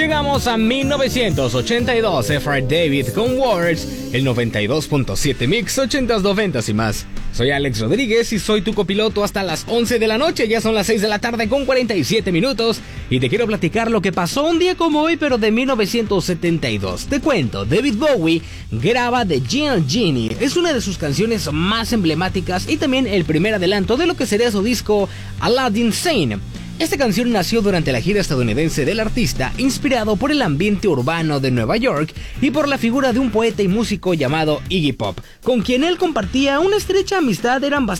Llegamos a 1982, Efra David con Words, el 92.7 Mix, 80s, 90s y más. Soy Alex Rodríguez y soy tu copiloto hasta las 11 de la noche, ya son las 6 de la tarde con 47 minutos y te quiero platicar lo que pasó un día como hoy, pero de 1972. Te cuento, David Bowie graba The Gentle Genie, es una de sus canciones más emblemáticas y también el primer adelanto de lo que sería su disco Aladdin Sane. Esta canción nació durante la gira estadounidense del artista, inspirado por el ambiente urbano de Nueva York y por la figura de un poeta y músico llamado Iggy Pop, con quien él compartía una estrecha amistad, eran